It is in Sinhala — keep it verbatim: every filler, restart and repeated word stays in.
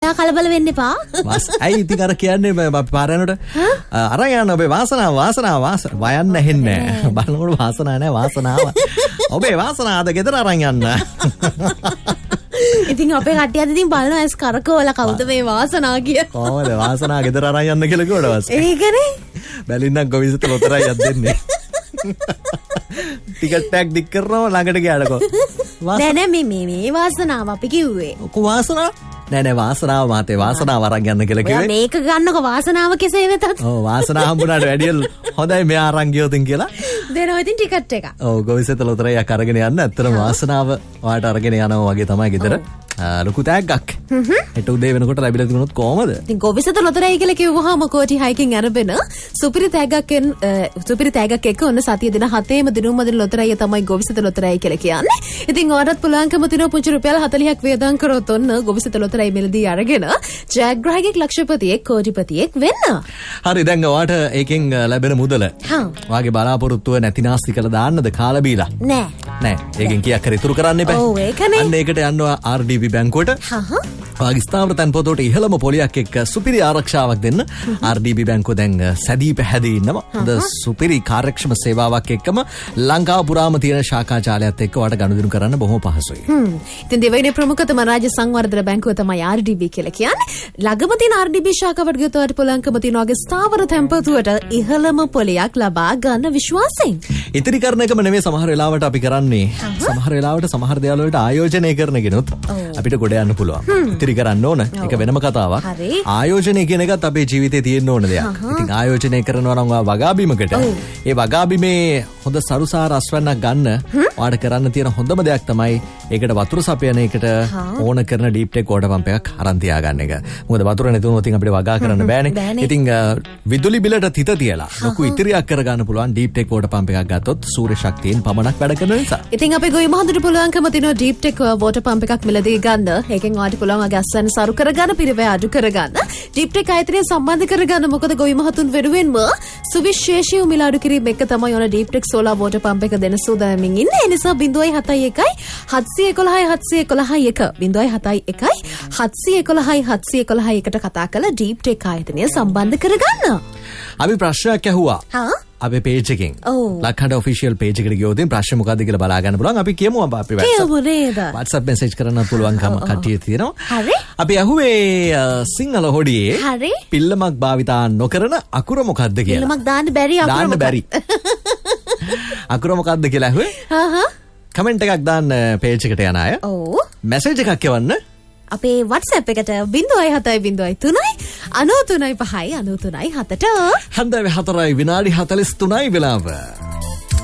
එයා කලබල වෙන්න එපා. වාස් ඇයි ඉතින් අර කියන්නේ අපි පාර යනකොට අරන් යන්න ඔබේ වාසනාව වාසනාව වාසන වයන් නැහෙන්නේ නැහැ. බලනකොට වාසනාව නැහැ වාසනාව. ඔබේ වාසනාව අද ගෙදර අරන් යන්න. ඉතින් අපේ කට්ටියත් ඉතින් බලනවා ඇස් කරකවලා කවුද මේ වාසනාව කිය. කොහොමද වාසනාව ගෙදර අරන් යන්න කියලා කිව්වට පස්සේ. ඒකනේ. බැලින්නම් ගොවිසත ලොතරයි යත් දෙන්නේ. ටිකට් ටැග් දික් කරනවා ළඟට ගියාලකෝ. නෑ නෑ මේ මේ මේ වාසනාව අපි කිව්වේ. කො වාසනාව? නෑ නෑ වාසනාව මාතේ වාසනාව අරන් යන්න කියලා කිව්වේ. මේක ගන්නකො වාසනාව කෙසේ වෙතත්. ඔව් වාසනාව හම්බුනාට වැඩිය හොඳයි මෙයා අරන් ගියොතින් කියලා. දෙනවා ඉතින් ටිකට් එක. ඔව් ගොවිසත ලොතරයක් අරගෙන යන්න. ඇත්තටම වාසනාව ඔයාලට අරගෙන යනවා වගේ තමයි ගෙදර. ලොකු තෑග්ගක්. හෙට උදේ වෙනකොට ලැබිලා තිබුණොත් කොහමද? ඉතින් ගොවිසත ලොතරැයි කියලා කිව්වහම කෝටි හයකින් අරබෙන සුපිරි තෑග්ගක් සුපිරි තෑග්ගක් එක්ක ඔන්න සතිය දින හතේම දිනුම දින ලොතරැයි තමයි ගොවිසත ලොතරැයි කියලා කියන්නේ. ඉතින් ඔයාලට පුළුවන්කම තියෙනවා පුංචි රුපියල් හතළිහක් වේදම් කරොත් ඔන්න ගොවිසත ලොතරැයි මෙලදී අරගෙන ජයග්‍රාහකෙක් ලක්ෂපතියෙක් කෝටිපතියෙක් වෙන්න. හරි දැන් ඔයාට ඒකෙන් ලැබෙන මුදල ඔයාගේ බලාපොරොත්තුව නැතිනාස්ති කළා දාන්නද කාලා බීලා? නෑ. නෑ. ඒකෙන් කීයක් හරි ඉතුරු කරන්න එපා. ඔව් ඒකනේ. අන්න ඒකට යනවා ආර් ඩී බී බැංකුවට. හහ. ඔයාගේ ස්ථාවර තැන්පතට ඉහළම පොලියක් එක්ක සුපිරි ආරක්ෂාවක් දෙන්න ආර් ඩී බී බැංකුව දැන් සැදී පැහැදී ඉන්නවා. හොඳ සුපිරි කාර්යක්ෂම සේවාවක් එක්කම ලංකාව පුරාම තියෙන ශාඛා ජාලයත් එක්ක ඔයාට ගනුදෙනු කරන්න බොහොම පහසුයි. හ්ම්. ඉතින් දෙවෙනි ප්‍රමුඛතම රාජ්‍ය සංවර්ධන බැංකුව තමයි ආර් ඩී බී කියලා කියන්නේ. ළඟම තියෙන ආර් ඩී බී ශාඛාවට ගියොත් ඔයාට පුළුවන්කම තියෙන ඔයාගේ ස්ථාවර තැන්පතුවට ඉහළම පොලියක් ලබා ගන්න විශ්වාසයෙන්. ඉතිරි කරන එකම නෙමෙයි සමහර වෙලාවට අපි කරන්නේ. සමහර වෙලාවට සමහර දේවල් වලට ආයෝජනය කරනගෙනුත් අපිට ගොඩ යන්න පුළුවන්. ඉතිරි කරන්න ඕන. ඒක වෙනම කතාවක්. ආයෝජනය කියන එකත් අපේ ජීවිතේ තියෙන්න ඕන දෙයක්. ඉතින් ආයෝජනය කරනවා නම් ඔයා වගාබිමකට ඒ වගාබිමේ හොඳ සරුසාර අස්වැන්නක් ගන්න ඔයාට කරන්න තියෙන හොඳම දෙයක් තමයි ඒකට වතුර සපයන එකට ඕන කරන ඩීප් ටෙක් වෝටර් පම්ප් එකක් අරන් තියාගන්න එක. මොකද වතුර නැතුනොත් ඉතින් අපිට වගා කරන්න බෑනේ. ඉතින් විදුලි බිලට තිත තියලා ලොකු ඉතිරියක් කරගන්න පුළුවන් ඩීප් ටෙක් වෝටර් පම්ප් එකක් ගත්තොත් සූර්ය ශක්තියෙන් පමණක් වැඩ කරන නිසා. ඉතින් අපේ ගොවි මහඳුට පුළුවන්කම තියෙන ඩීප් ටෙක් වෝටර් පම්ප් එකක් මිලදී ගන්න. ඒකෙන් ඔයාට පුළුවන් ඔයාගේ අස්වැන්න සරු කරගන්න පිරිවැය අඩු කරගන්න. ඩීප් ටෙක් ආයතනය සම්බන්ධ කරගන්න. මොකද ගොවි මහතුන් වෙනුවෙන්ම සුවිශේෂී මිල අඩු කිරීම එක්ක තමයි ඔන deep tech solar water pump එක දෙන සූදානමින් ඉන්නේ. ඒ නිසා ज़ीरो सात एक හත්සිය එකොළහයි හත්සිය එකොළහයි එක ज़ीरो सात එක හත්සිය එකොළහයි හත්සිය එකොළහයි එකට කතා කරලා ඩීප් ටෙක් ආයතනය සම්බන්ධ කරගන්න. අපි ප්‍රශ්නයක් ඇහුවා. හා අපේ පේජ් එකෙන් ලක්හඬ ඔෆිෂියල් පේජ් එකට ගියොත් ප්‍රශ්න මොකද්ද කියලා බලා ගන්න පුළුවන්. අපි කියමු අපි WhatsApp මැසේජ් කරන්න පුළුවන්කම කට්ටිය තියෙනවා. හරි. අපි අහුවේ සිංහල හොඩියේ හරි පිල්ලමක් භාවිතා නොකරන අකුර මොකද්ද කියලා. පිල්ලමක් දාන්න බැරි අකුර දාන්න බැරි. අකුර මොකද්ද කියලා අහුවේ. හා හා කමෙන්ට් එකක් දාන්න පේජ් එකට යන අය. ඔව්. මැසේජ් එකක් යවන්න. අපේ WhatsApp එකට ज़ीरो सात ज़ीरो तीन नौ तीन पाँच नौ तीन सात ට හන්දෑවේ හතරයි විනාඩි හතළිස් තුනයි වෙලාව.